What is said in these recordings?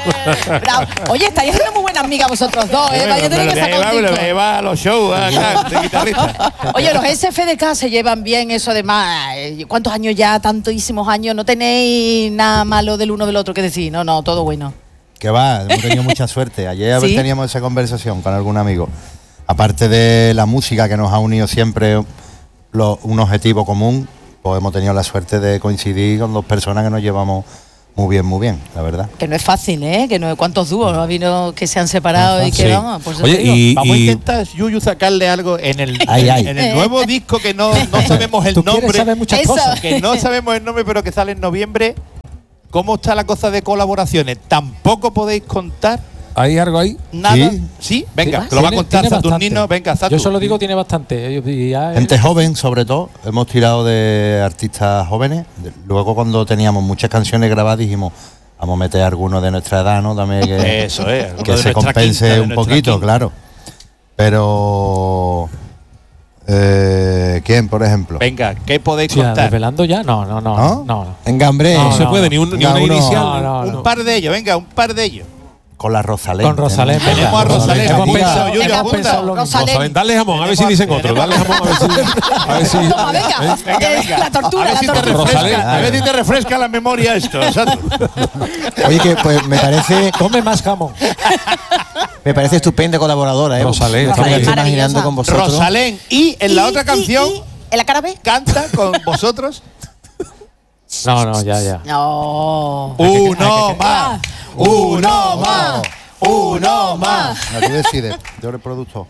Bravo. Oye, estáis haciendo muy buenas amigas vosotros dos, ¿eh? Vaya a tener que sacar un disco. Me va a los shows acá, de guitarrista. Oye, los SFDK se llevan bien, eso además. ¿Cuántos años ya? Tantísimos años. ¿No tenéis nada malo del uno del otro que decir? No, todo bueno. Que va, hemos tenido mucha suerte. Ayer ¿Sí? teníamos esa conversación con algún amigo. Aparte de la música que nos ha unido siempre un objetivo común, pues hemos tenido la suerte de coincidir con dos personas que nos llevamos muy bien, la verdad. Que no es fácil, ¿eh? Que no, ¿cuántos dúos ha habido que se han separado y que sí. vamos? Por Oye, Vamos a intentar, Yuyu, sacarle algo en el nuevo disco que no sabemos el nombre. Sabes muchas cosas. Que no sabemos el nombre, pero que sale en noviembre. ¿Cómo está la cosa de colaboraciones? ¿Tampoco podéis contar ¿Hay algo ahí? nada? ¿Sí? Venga, te lo va a contar Saturnino. Venga, Saturn. Yo solo digo, tiene bastante. Gente joven, sobre todo. Hemos tirado de artistas jóvenes. Luego, cuando teníamos muchas canciones grabadas, dijimos, vamos a meter alguno de nuestra edad, ¿no? También que, Eso es. que se compense un poquito, claro. Pero... ¿quién, por ejemplo? Venga, ¿qué podéis contar? ¿Desvelando ya? No. En Gambré. No se puede, ni una inicial. Un par de ellos, venga, un par de ellos. Con la Rosalén. Con Rosalén. Tenemos a Rosalén. Hemos pensado, Yuyu, hemos apunta. pensado lo mismo. Rosalén, dale jamón, a ver si dicen otro. Dale jamón, a ver si. Toma, venga. La tortura, A ver si te Rosalén. refresca, a ver si te refresca la memoria esto, Saturn. Oye, que pues me parece jamón. Me parece estupenda colaboradora, ¿eh? Rosalén, Me estoy maravillosa. imaginando con vosotros. Rosalén. Y en la otra canción, ¿en la cara B? canta con vosotros. No, ya. No. Uno más. Uno más. Uno más. No, tú decides, yo eres productor.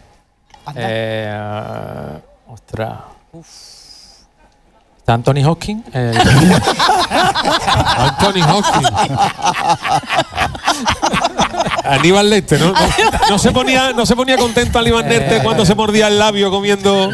Ostras. Está Anthony Hopkins. Anthony Hopkins. Aníbal Lecter, ¿no? No se ponía contento Aníbal Lecter cuando se mordía el labio comiendo.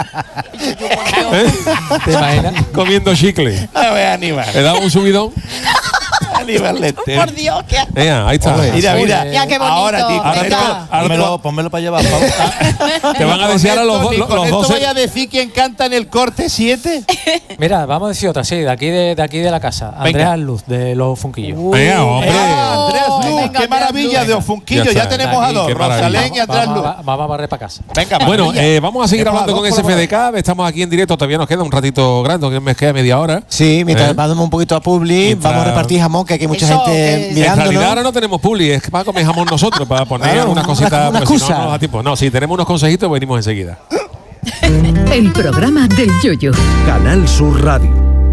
¿Te imaginas? Comiendo chicle. A ver, Aníbal. Le daba un subidón. Aníbal Lecter. Por Dios, qué Ahí está. Mira. Ya, qué bonito. Ahora, tío, Venga. Pónmelo para llevar, Pau. Te van a desear a los ¿Con esto 12. vaya a decir quién canta en el corte 7? Mira, vamos a decir otra, sí, de aquí de la casa. Andrea Luz, de los Funquillos. Venga, hombre. Andrés Luz, venga, qué maravilla Andrés de Luz. Ofunquillo. Ya Ya está. tenemos a Aquí, dos, qué maravilla. Rosalén y Andrés Luz. Vamos a barrer para casa. Venga, Bueno, maravilla. vamos a seguir Tenemos hablando a con dos SFDK. Estamos aquí en directo, todavía nos queda un ratito grande, que me queda media hora. Sí, mientras vamos un poquito a Publi, Mientras- vamos a repartir jamón, que aquí hay mucha Eso, gente En mirándonos. realidad ahora no tenemos publi, es que para comer jamón nosotros, para poner Claro, algunas cositas, una porque si no, excusa. no nos da tiempo. No, si tenemos unos consejitos, venimos enseguida. El programa del Yoyo. Canal Sur Radio.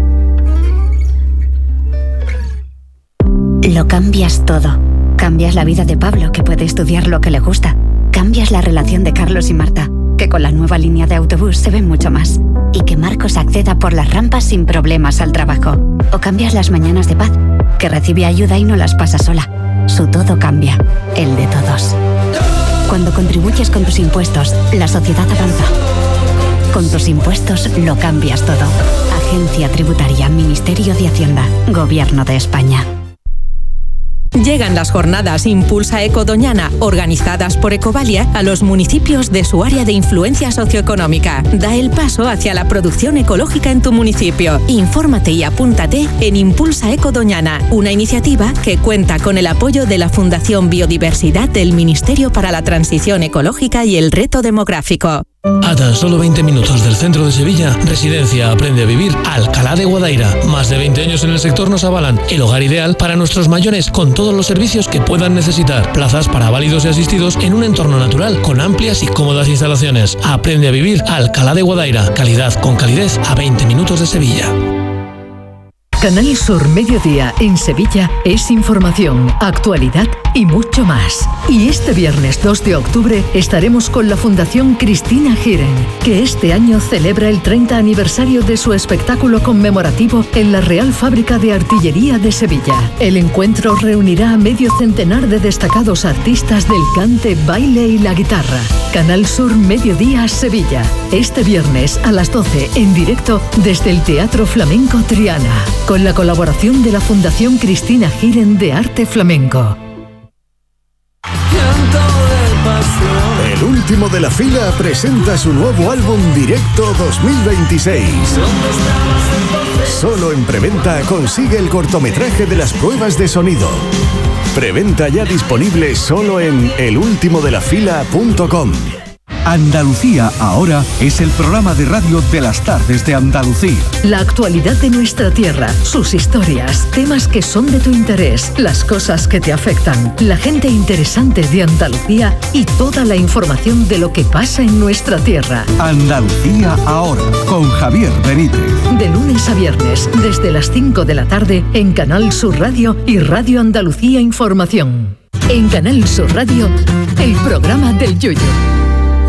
Lo cambias todo. Cambias la vida de Pablo, que puede estudiar lo que le gusta. Cambias la relación de Carlos y Marta, que con la nueva línea de autobús se ven mucho más. Y que Marcos acceda por las rampas sin problemas al trabajo. O cambias las mañanas de Paz, que recibe ayuda y no las pasa sola. Su todo cambia, el de todos. Cuando contribuyes con tus impuestos, la sociedad avanza. Con tus impuestos lo cambias todo. Agencia Tributaria, Ministerio de Hacienda, Gobierno de España. Llegan las jornadas Impulsa Eco Doñana, organizadas por Ecovalia, a los municipios de su área de influencia socioeconómica. Da el paso hacia la producción ecológica en tu municipio. Infórmate y apúntate en Impulsa Eco Doñana, una iniciativa que cuenta con el apoyo de la Fundación Biodiversidad del Ministerio para la Transición Ecológica y el Reto Demográfico. A tan solo 20 minutos del centro de Sevilla, Residencia Aprende a Vivir Alcalá de Guadaira. Más de 20 años en el sector nos avalan el hogar ideal para nuestros mayores con todos los servicios que puedan necesitar. Plazas para válidos y asistidos en un entorno natural con amplias y cómodas instalaciones. Aprende a Vivir Alcalá de Guadaira. Calidad con calidez a 20 minutos de Sevilla. Canal Sur Mediodía en Sevilla es información, actualidad y mucho más. Y este viernes 2 de octubre estaremos con la Fundación Cristina Giren, que este año celebra el 30 aniversario de su espectáculo conmemorativo en la Real Fábrica de Artillería de Sevilla. El encuentro reunirá a medio centenar de destacados artistas del cante, baile y la guitarra. Canal Sur Mediodía Sevilla. Este viernes a las 12 en directo desde el Teatro Flamenco Triana, con la colaboración de la Fundación Cristina Giren de Arte Flamenco. El último de la fila presenta su nuevo álbum Directo 2026. Solo en preventa consigue el cortometraje de las pruebas de sonido. Preventa ya disponible solo en elultimodelafila.com. Andalucía Ahora es el programa de radio de las tardes de Andalucía. La actualidad de nuestra tierra, sus historias, temas que son de tu interés, las cosas que te afectan, la gente interesante de Andalucía y toda la información de lo que pasa en nuestra tierra. Andalucía Ahora, con Javier Benítez. De lunes a viernes, desde las 5 de la tarde, en Canal Sur Radio y Radio Andalucía Información. En Canal Sur Radio, el programa del Yoyo.